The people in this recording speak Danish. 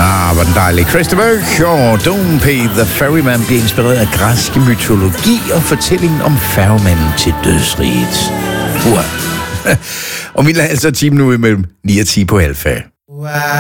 Hvor den dejlige Christopher og Don't Pay the Ferryman bliver inspireret af græsk mytologi og fortællingen om færgemanden til dødsriget. Og vi lader altså 10 minutter mellem 9 og 10 på Alfa.